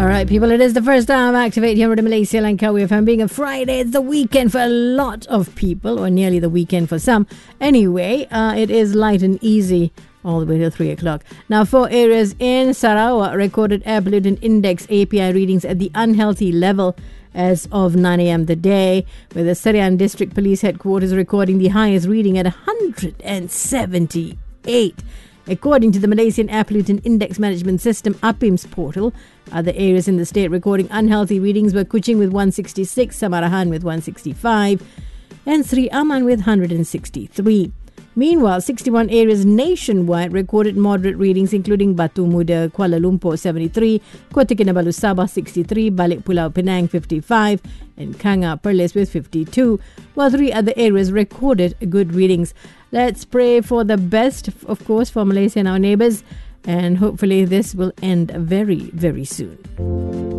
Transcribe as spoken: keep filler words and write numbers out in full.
All right, people, it is the first time I activate here at Malaysia Langkawi F M. Being a Friday, it's the weekend for a lot of people, or nearly the weekend for some. Anyway, uh, it is light and easy all the way to three o'clock. Now, four areas in Sarawak recorded air pollutant index A P I readings at the unhealthy level as of nine a.m. the day, with the Serian District Police Headquarters recording the highest reading at one hundred seventy-eight. According to the Malaysian Air Pollutant Index Management System, A P I M's portal, other areas in the state recording unhealthy readings were Kuching with one hundred sixty-six, Samarahan with one hundred sixty-five, and Sri Aman with one hundred sixty-three. Meanwhile, sixty-one areas nationwide recorded moderate readings, including Batu Muda, Kuala Lumpur seventy-three, Kota Kinabalu Sabah sixty-three, Balik Pulau Penang fifty-five, and Kanga Perlis with fifty-two, while three other areas recorded good readings. Let's pray for the best, of course, for Malaysia and our neighbours, and hopefully this will end very, very soon.